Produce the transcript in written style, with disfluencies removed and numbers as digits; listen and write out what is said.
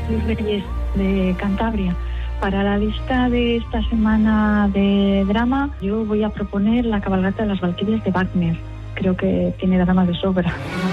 Los Reyes de Cantabria. Para la lista de esta semana de drama, yo voy a proponer La cabalgata de las Valquirias de Wagner. Creo que tiene drama de sobra.